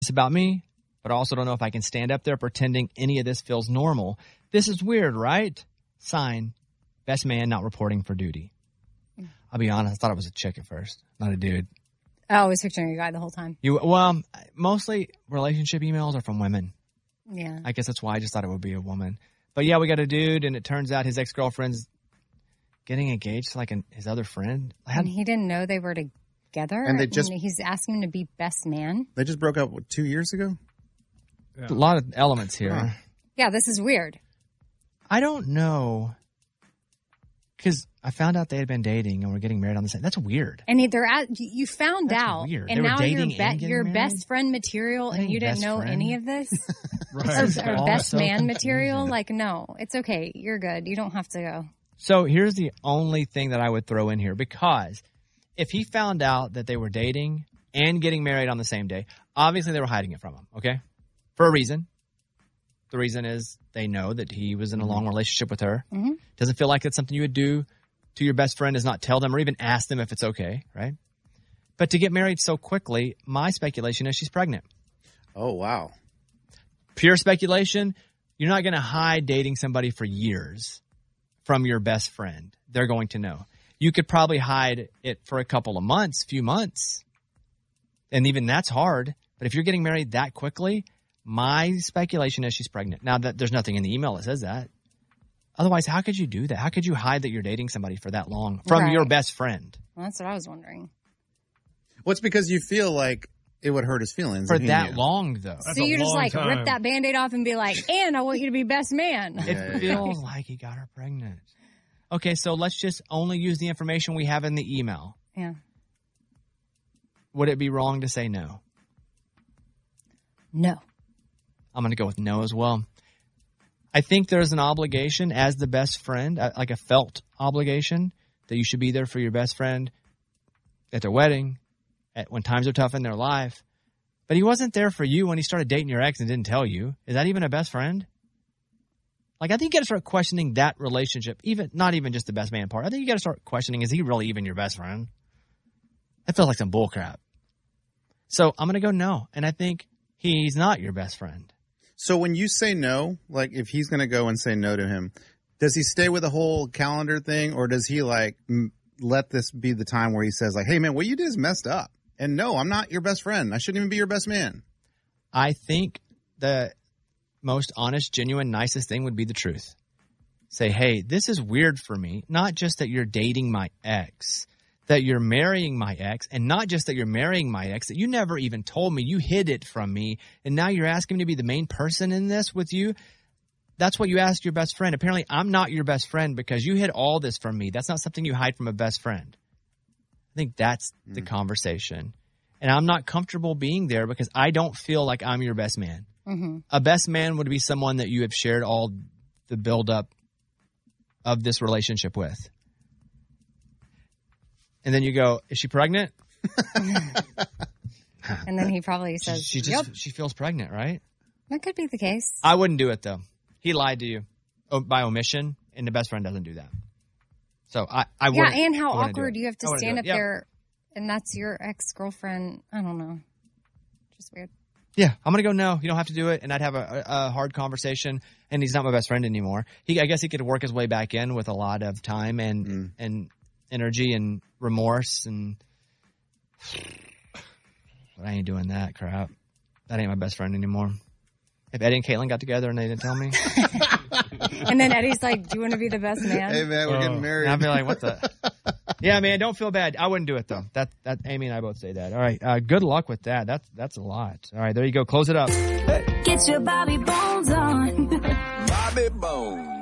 It's about me, but I also don't know if I can stand up there pretending any of this feels normal. This is weird, right? Sign, best man not reporting for duty. I'll be honest, I thought it was a chick at first, not a dude. Oh, I was picturing a guy the whole time. Well, mostly relationship emails are from women. Yeah. I guess that's why I just thought it would be a woman. But yeah, we got a dude, and it turns out his ex-girlfriend's getting engaged to like his other friend. And he didn't know they were together? And he's asking him to be best man? They just broke up, 2 years ago? Yeah. A lot of elements here. Huh. Yeah, this is weird. I don't know. Because I found out they had been dating and were getting married on the same. That's weird. And you found That's out, weird. and They were now dating you're best friend material, and you didn't know any of this, or best man material. Like, no, it's okay. You're good. You don't have to go. So here's the only thing that I would throw in here, because if he found out that they were dating and getting married on the same day, obviously they were hiding it from him. Okay, for a reason. The reason is they know that he was in a long relationship with her. Mm-hmm. Doesn't feel like it's something you would do to your best friend, is not tell them or even ask them if it's okay, right? But to get married so quickly, my speculation is she's pregnant. Oh, wow. Pure speculation. You're not going to hide dating somebody for years from your best friend. They're going to know. You could probably hide it for a couple of months, few months. And even that's hard. But if you're getting married that quickly, my speculation is she's pregnant. Now, there's nothing in the email that says that. Otherwise, how could you do that? How could you hide that you're dating somebody for that long from your best friend? Well, that's what I was wondering. Well, it's because you feel like it would hurt his feelings. For that long, though. So you just like rip that Band-Aid off and be like, and I want you to be best man. It feels like he got her pregnant. Okay, so let's just only use the information we have in the email. Yeah. Would it be wrong to say no? No. I'm going to go with no as well. I think there's an obligation as the best friend, like a felt obligation, that you should be there for your best friend at their wedding, when times are tough in their life. But he wasn't there for you when he started dating your ex and didn't tell you. Is that even a best friend? Like, I think you got to start questioning that relationship, not even just the best man part. I think you got to start questioning, is he really even your best friend? That feels like some bullcrap. So I'm going to go no. And I think he's not your best friend. So when you say no, like if he's going to go and say no to him, does he stay with the whole calendar thing, or does he like let this be the time where he says like, hey man, what you did is messed up. And no, I'm not your best friend. I shouldn't even be your best man. I think the most honest, genuine, nicest thing would be the truth. Say, hey, this is weird for me. Not just that you're dating my ex, that you're marrying my ex, and not just that you're marrying my ex, that you never even told me, you hid it from me, and now you're asking me to be the main person in this with you. That's what you asked your best friend. Apparently, I'm not your best friend because you hid all this from me. That's not something you hide from a best friend. I think that's the conversation. And I'm not comfortable being there because I don't feel like I'm your best man. Mm-hmm. A best man would be someone that you have shared all the buildup of this relationship with. And then you go, is she pregnant? And then he probably says, she feels pregnant, right? That could be the case. I wouldn't do it, though. He lied to you by omission, and the best friend doesn't do that. So I wouldn't. Yeah, and how awkward awkward you have to stand up there, and that's your ex-girlfriend. I don't know. Just weird. Yeah, I'm going to go no. You don't have to do it, and I'd have a hard conversation, and he's not my best friend anymore. I guess he could work his way back in with a lot of time and energy and remorse, and but I ain't doing that crap. That ain't my best friend anymore. If Eddie and Caitlin got together and they didn't tell me. And then Eddie's like, do you want to be the best man? Hey, man, we're getting married. I'd be like, what the? Yeah, man, don't feel bad. I wouldn't do it, though. That Amy and I both say that. All right, good luck with that. That's a lot. All right, there you go. Close it up. Hey. Get your Bobby Bones on. Bobby Bones.